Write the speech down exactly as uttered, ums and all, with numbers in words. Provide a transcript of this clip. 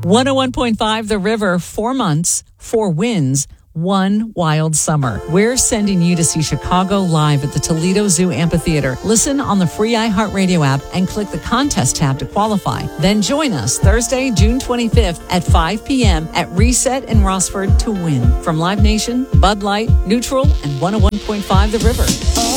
one oh one point five The River, four months, four wins, one wild summer. We're sending you to see Chicago live at the Toledo Zoo Amphitheater. Listen on the free iHeartRadio app and click the contest tab to qualify. Then join us Thursday, June twenty-fifth at five p.m. at Reset in Rossford to win. From Live Nation, Bud Light, Neutral, and one oh one point five The River.